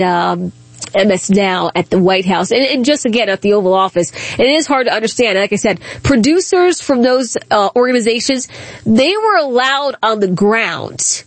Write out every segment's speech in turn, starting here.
MS Now at the White House, and just again at the Oval Office. And it is hard to understand. Like I said, producers from those organizations, they were allowed on the ground.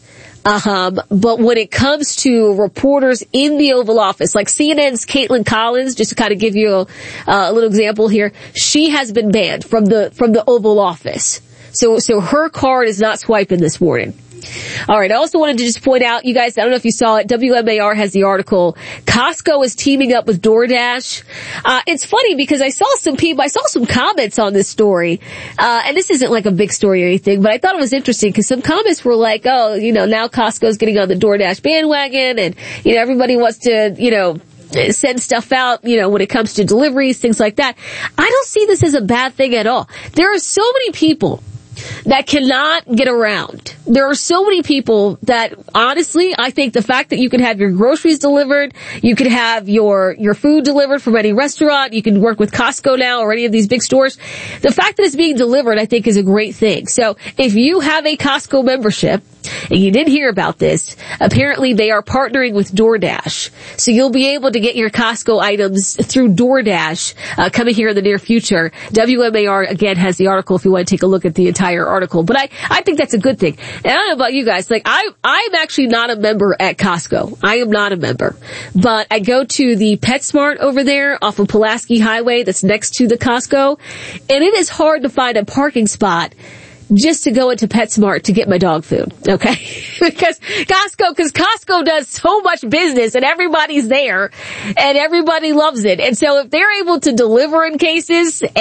But when it comes to reporters in the Oval Office, like CNN's Caitlin Collins, just to kind of give you a little example here, she has been banned from the Oval Office. So her card is not swiping this morning. All right. I also wanted to just point out, you guys, I don't know if you saw it, WMAR has the article, Costco is teaming up with DoorDash. It's funny because I saw some comments on this story, and this isn't like a big story or anything, but I thought it was interesting because some comments were like, oh, now Costco's getting on the DoorDash bandwagon, and, everybody wants to, send stuff out, when it comes to deliveries, things like that. I don't see this as a bad thing at all. There are so many people that cannot get around. There are so many people that, honestly, I think the fact that you can have your groceries delivered, you can have your food delivered from any restaurant, you can work with Costco now or any of these big stores, the fact that it's being delivered, I think, is a great thing. So if you have a Costco membership, and you did hear about this, apparently they are partnering with DoorDash. So you'll be able to get your Costco items through DoorDash coming here in the near future. WMAR, again, has the article if you want to take a look at the entire article. But I think that's a good thing. And I don't know about you guys. Like, I'm actually not a member at Costco. I am not a member. But I go to the PetSmart over there off of Pulaski Highway that's next to the Costco. And it is hard to find a parking spot just to go into PetSmart to get my dog food, okay? because Costco does so much business and everybody's there and everybody loves it. And so if they're able to deliver in cases to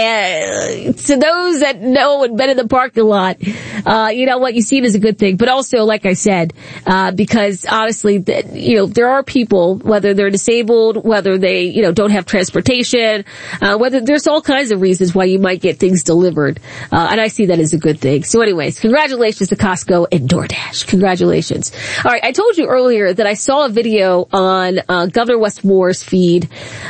those that know and been in the parking lot, you know what, you see it as a good thing. But also, like I said, because honestly, there are people, whether they're disabled, whether they, don't have transportation, whether there's all kinds of reasons why you might get things delivered. And I see that as a good thing. So anyways, congratulations to Costco and DoorDash. Congratulations. All right. I told you earlier that I saw a video on Governor Wes Moore's feed.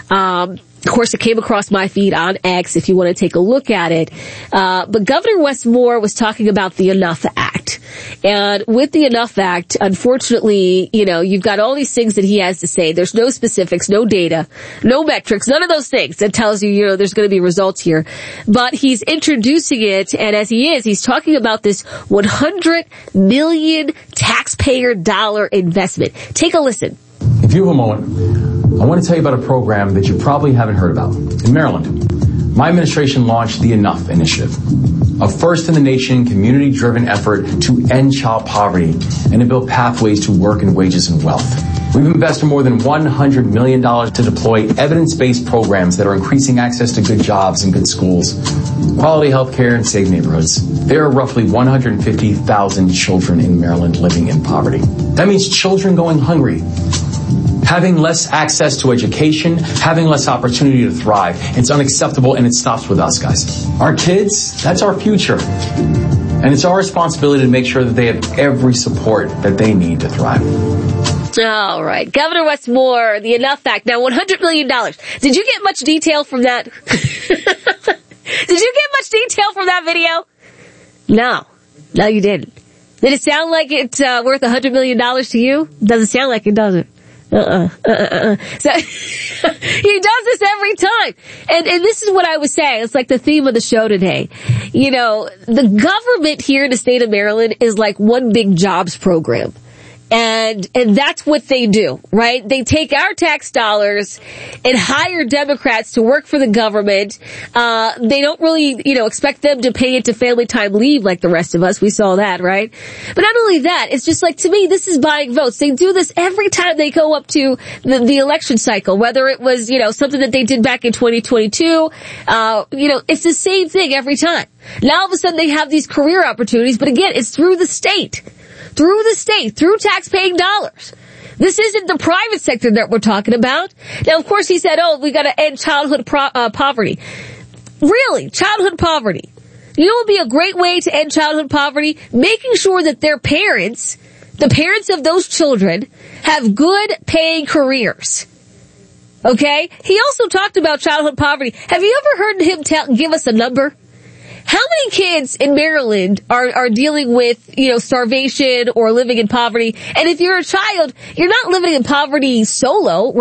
Of course, it came across my feed on X if you want to take a look at it. But Governor Wes Moore was talking about the Enough Act. And with the Enough Act, unfortunately, you've got all these things that he has to say. There's no specifics, no data, no metrics, none of those things that tells you, there's going to be results here. But he's introducing it, and as he's talking about this $100 million taxpayer dollar investment. Take a listen. If you have a moment, I want to tell you about a program that you probably haven't heard about. In Maryland, my administration launched the Enough Initiative, a first-in-the-nation, community-driven effort to end child poverty and to build pathways to work and wages and wealth. We've invested more than $100 million to deploy evidence-based programs that are increasing access to good jobs and good schools, quality health care, and safe neighborhoods. There are roughly 150,000 children in Maryland living in poverty. That means children going hungry, having less access to education, having less opportunity to thrive. It's unacceptable, and it stops with us, guys. Our kids, that's our future. And it's our responsibility to make sure that they have every support that they need to thrive. All right. Governor Wes Moore, the Enough Act. Now, $100 million. Did you get much detail from that? Did you get much detail from that video? No, you didn't. Did it sound like it's worth $100 million to you? Doesn't sound like it, does it? So, he does this every time. And this is what I was saying. It's like the theme of the show today. The government here in the state of Maryland is like one big jobs program. And that's what they do, right? They take our tax dollars and hire Democrats to work for the government. They don't really, expect them to pay into family time leave like the rest of us. We saw that, right? But not only that, it's just like, to me, this is buying votes. They do this every time they go up to the election cycle, whether it was, something that they did back in 2022. It's the same thing every time. Now all of a sudden they have these career opportunities, but again, it's through the state. Through tax-paying dollars. This isn't the private sector that we're talking about. Now, of course, he said, we got to end childhood poverty. Really? Childhood poverty. You know what would be a great way to end childhood poverty? Making sure that their parents, the parents of those children, have good paying careers. Okay? He also talked about childhood poverty. Have you ever heard him give us a number? How many kids in Maryland are dealing with, starvation or living in poverty? And if you're a child, you're not living in poverty solo,